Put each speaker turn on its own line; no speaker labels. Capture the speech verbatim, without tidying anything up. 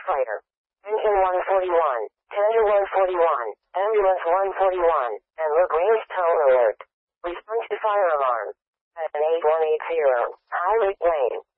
firefighter. Engine one forty-one, tender one forty-one, ambulance one forty-one, and LaGrange tow alert. Response to fire alarm. At an eight one eight zero, Highway Lane.